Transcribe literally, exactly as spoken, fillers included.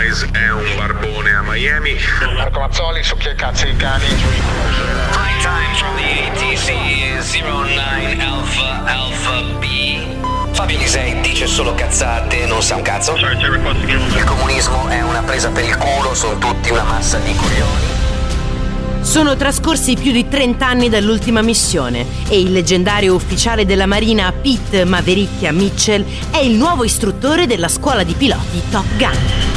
Wise è un barbone a Miami. Marco Mazzoli, succhia i cazzi di cani. Flight time from the A T C zero nine Alpha Alpha B. Fabio Lisei dice solo cazzate, non sa un cazzo. Il comunismo è una presa per il culo, sono tutti una massa di coglioni. Sono trascorsi più di trenta anni dall'ultima missione e il leggendario ufficiale della Marina Pete Mavericchia Mitchell è il nuovo istruttore della scuola di piloti Top Gun.